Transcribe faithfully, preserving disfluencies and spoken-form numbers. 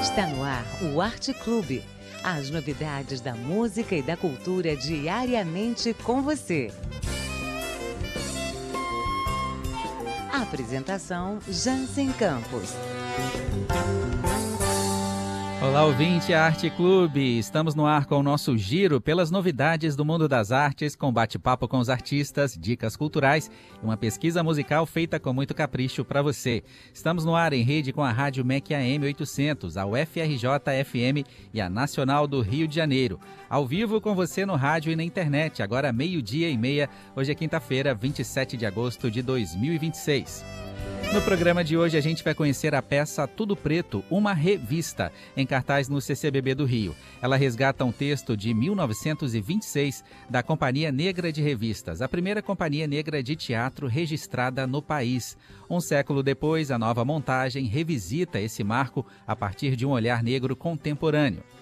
Está no ar o Arte Clube. As novidades da música e da cultura diariamente com você. Apresentação Jansen Campos. Olá, ouvinte Arte Clube! Estamos no ar com o nosso giro pelas novidades do mundo das artes, com bate-papo com os artistas, dicas culturais e uma pesquisa musical feita com muito capricho para você. Estamos no ar em rede com a Rádio M E C A M oitocentos, a U F R J F M e a Nacional do Rio de Janeiro. Ao vivo com você no rádio e na internet, agora meio-dia e meia. Hoje é quinta-feira, vinte e sete de agosto de dois mil e vinte e seis. No programa de hoje a gente vai conhecer a peça Tudo Preto, uma revista, em cartaz no C C B B do Rio. Ela resgata um texto de mil novecentos e vinte e seis da Companhia Negra de Revistas, a primeira companhia negra de teatro registrada no país. Um século depois, a nova montagem revisita esse marco a partir de um olhar negro contemporâneo.